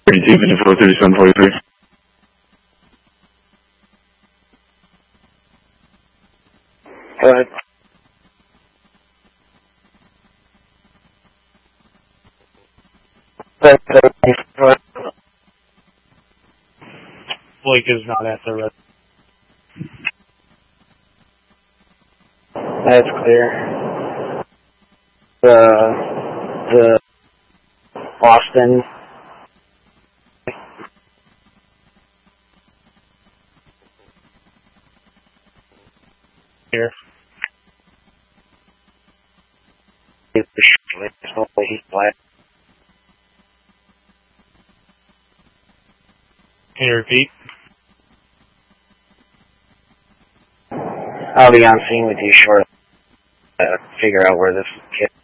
3254, 3743. Go ahead. Blake is not at the red. That's clear. The Austin. Here. Can you repeat? I'll be on scene with you shortly. Figure out where this kid